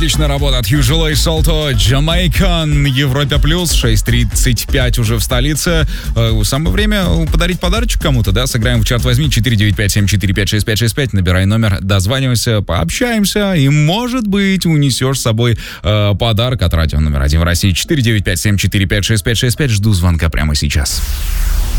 Отличная работа от Usually Salto, Jamaican, Европе плюс, 6:35 уже в столице. Самое время подарить подарочек кому-то, да? Сыграем в чарт возьми 495-745-6565. Набирай номер, дозваниваемся, пообщаемся и, может быть, унесешь с собой подарок от радио номер 1 в России. 495-745-6565. Жду звонка прямо сейчас.